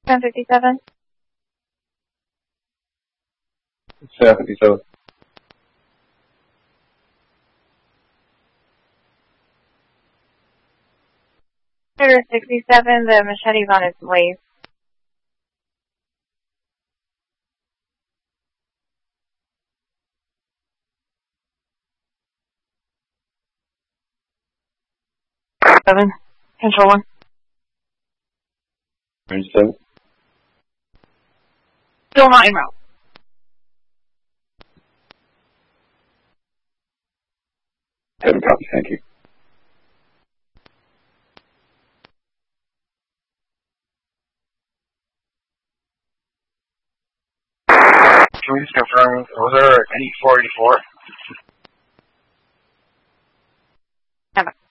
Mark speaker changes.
Speaker 1: 1057.
Speaker 2: 57.
Speaker 1: Order 67, the machete's on its way. Seven. Control 1.
Speaker 2: Range 7.
Speaker 1: Still not en route.
Speaker 2: Seven copy, thank you.
Speaker 3: Can we just confirm, was there any 484?
Speaker 1: Never.